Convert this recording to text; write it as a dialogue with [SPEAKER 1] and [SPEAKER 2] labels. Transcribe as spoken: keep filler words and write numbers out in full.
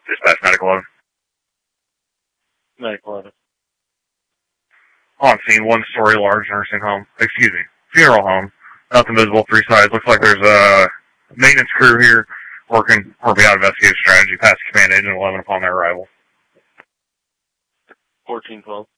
[SPEAKER 1] Dispatch Medic eleven.
[SPEAKER 2] Medic eleven.
[SPEAKER 1] On scene, one story large nursing home. Excuse me, funeral home. Nothing visible, three sides. Looks like there's a maintenance crew here working, working out investigative strategy. Pass command agent eleven upon their arrival.
[SPEAKER 2] fourteen twelve.